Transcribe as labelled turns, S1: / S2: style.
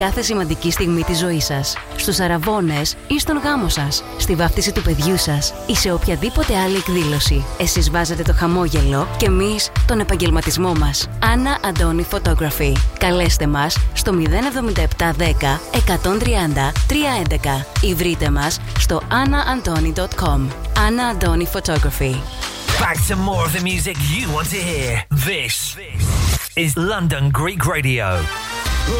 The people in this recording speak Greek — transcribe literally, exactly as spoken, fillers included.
S1: Κάθε σημαντική στιγμή της ζωής σας, στους αραβώνες ή στον γάμο σας, στη βάφτιση του παιδιού σας ή σε οποιαδήποτε άλλη εκδήλωση. Εσείς βάζετε το χαμόγελο και εμείς τον επαγγελματισμό μας. Anna Andoni Photography. Καλέστε μας στο μηδέν εβδομήντα επτά δέκα εκατόν τριάντα τριακόσια έντεκα ή βρείτε μας στο anna andoni dot com. Anna Andoni Photography.
S2: Back to more of the music you want to hear. This is London Greek Radio.